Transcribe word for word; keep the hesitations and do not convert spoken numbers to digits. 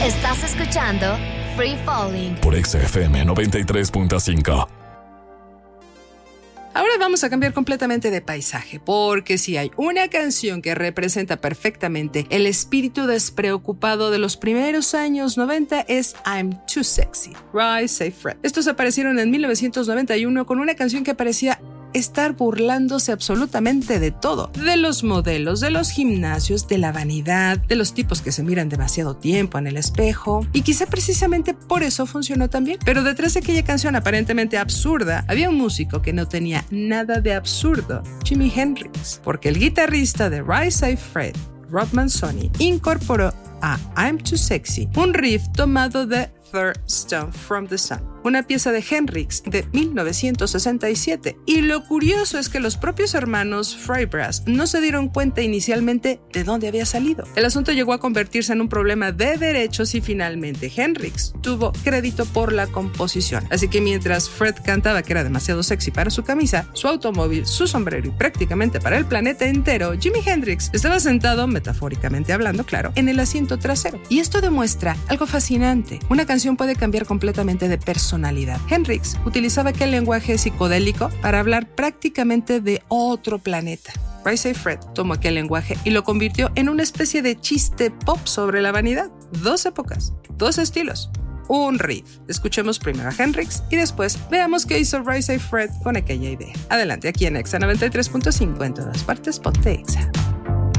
Estás escuchando Free Falling por X F M noventa y tres punto cinco. Ahora vamos a cambiar completamente de paisaje, porque si hay una canción que representa perfectamente el espíritu despreocupado de los primeros años noventa es I'm Too Sexy, Rise Say Fred. Estos aparecieron en mil novecientos noventa y uno con una canción que parecía estar burlándose absolutamente de todo, de los modelos, de los gimnasios, de la vanidad, de los tipos que se miran demasiado tiempo en el espejo, y quizá precisamente por eso funcionó tan bien. Pero detrás de aquella canción aparentemente absurda, había un músico que no tenía nada de absurdo, Jimi Hendrix, porque el guitarrista de Rise Say Fred, Rob Manzoni, incorporó a I'm Too Sexy un riff tomado de Third Stone from the Sun, una pieza de Hendrix de mil novecientos sesenta y siete. Y lo curioso es que los propios hermanos Freibrass no se dieron cuenta inicialmente de dónde había salido. El asunto llegó a convertirse en un problema de derechos y finalmente Hendrix tuvo crédito por la composición. Así que mientras Fred cantaba que era demasiado sexy para su camisa, su automóvil, su sombrero y prácticamente para el planeta entero, Jimi Hendrix estaba sentado, metafóricamente hablando, claro, en el asiento trasero. Y esto demuestra algo fascinante. Una canción puede cambiar completamente de personalidad. Hendrix utilizaba aquel lenguaje psicodélico para hablar prácticamente de otro planeta. Rise Say Fred tomó aquel lenguaje y lo convirtió en una especie de chiste pop sobre la vanidad. Dos épocas, dos estilos, un riff. Escuchemos primero a Hendrix y después veamos qué hizo Rise Say Fred con aquella idea. Adelante, aquí en Exa noventa y tres punto cinco, en todas partes, ponte Exa.